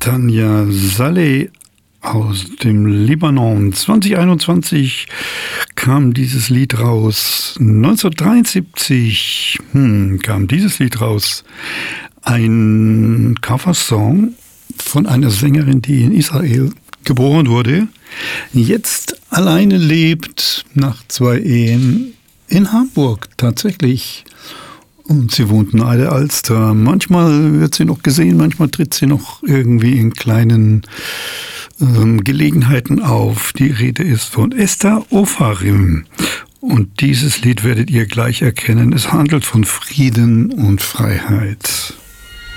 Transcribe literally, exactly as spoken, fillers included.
Tanja Saleh aus dem Libanon. zwanzig einundzwanzig kam dieses Lied raus. neunzehnhundertdreiundsiebzig hm, kam dieses Lied raus. Ein Coversong von einer Sängerin, die in Israel geboren wurde, jetzt alleine lebt nach zwei Ehen in Hamburg tatsächlich. Und sie wohnt nahe der Alster. Manchmal wird sie noch gesehen, manchmal tritt sie noch irgendwie in kleinen ähm, Gelegenheiten auf. Die Rede ist von Esther Ofarim. Und dieses Lied werdet ihr gleich erkennen. Es handelt von Frieden und Freiheit.